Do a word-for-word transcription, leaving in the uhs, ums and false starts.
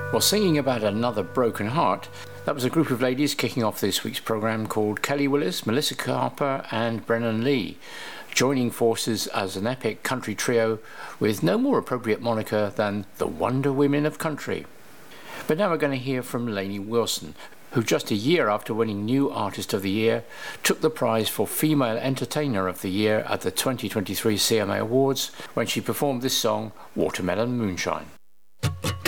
Well, singing about another broken heart, that was a group of ladies kicking off this week's programme called Kelly Willis, Melissa Carper and Brennan Lee, joining forces as an epic country trio with no more appropriate moniker than the Wonder Women of Country. But now we're going to hear from Lainey Wilson, who just a year after winning New Artist of the Year, took the prize for Female Entertainer of the Year at the twenty twenty-three C M A Awards when she performed this song, Watermelon Moonshine.